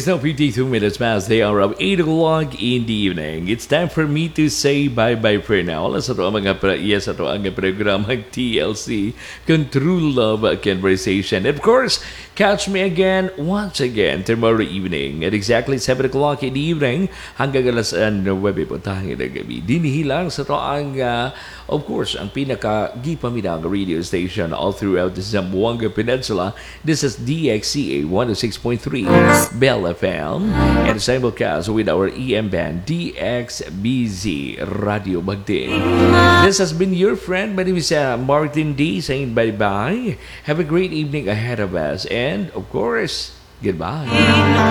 now 52 minutes past the hour of 8 o'clock in the evening. It's time for me to say bye-bye for now. Alas ito ang mga yes, ito ang programang TLC, kung True Love Conversation. And of course, catch me again, once again, tomorrow evening at exactly 7 o'clock in the evening hanggang alas 9 po tayo na gabi. Dinihilang sa ito ang, of course, ang pinaka-gipaminang radio station all throughout the Zamboanga Peninsula. This is DXCA 106.3 Bell FM and simulcast with our EM band DXBZ Radio Magding. This has been your friend. My name is Martin D saying bye-bye. Have a great evening ahead of us and of course, goodbye.